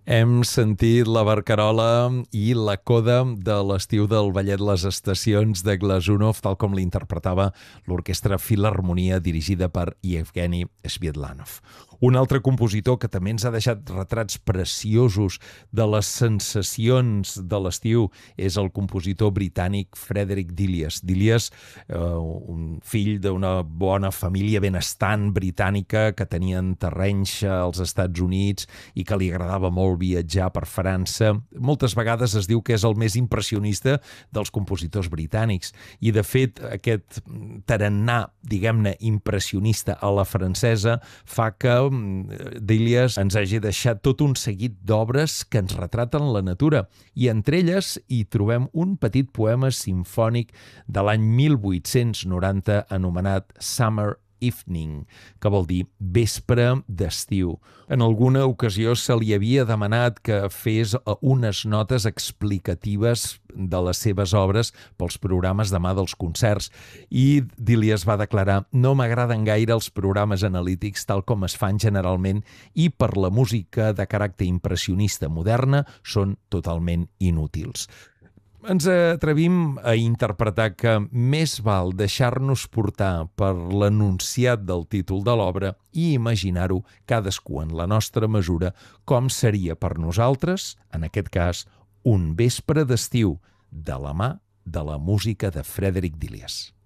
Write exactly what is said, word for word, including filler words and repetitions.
Hem sentit la barcarola i la coda de l'estiu del Ballet Les Estacions de Glazunov, tal com l'interpretava l'Orquestra Filharmonia dirigida per Yevgeny Sviatlanov. Un altre compositor que també ens ha deixat retrats preciosos de les sensacions de l'estiu és el compositor britànic Frederick Dilias. Dilias, eh, un fill d'una bona família benestant britànica que tenien terrenys als Estats Units i que li agradava molt viatjar per França. Moltes vegades es diu que és el més impressionista dels compositors britànics i, de fet, aquest tarannà, diguem-ne, impressionista a la francesa fa que Dilias ens hagi deixat tot un seguit d'obres que ens retraten la natura i entre elles hi trobem un petit poema simfònic de l'any mil vuit-cents noranta anomenat Summer Evening, que vol dir vespre d'estiu. En alguna ocasió se li havia demanat que fes unes notes explicatives de les seves obres pels programes demà dels concerts i Dilias va declarar: no m'agraden gaire els programes analítics tal com es fan generalment i per la música de caràcter impressionista moderna són totalment inútils. Ens atrevim a interpretar que més val deixar-nos portar per l'enunciat del títol de l'obra i imaginar-ho cadascú en la nostra mesura com seria per nosaltres, en aquest cas, un vespre d'estiu de la mà de la música de Frederick Dilias.